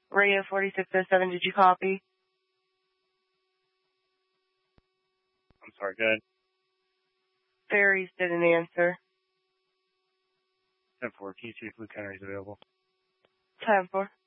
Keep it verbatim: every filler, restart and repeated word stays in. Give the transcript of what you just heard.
Radio forty-six oh seven, did you copy? I'm sorry, go ahead. Ferries didn't answer. ten four, can you see if Luke Henry's available? ten four.